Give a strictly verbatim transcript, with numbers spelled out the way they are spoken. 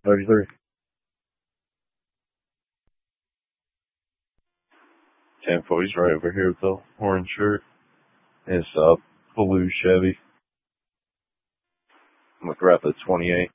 thirty-three. ten four, he's right over here with the orange shirt. It's a blue Chevy. I'm gonna grab the twenty-eight.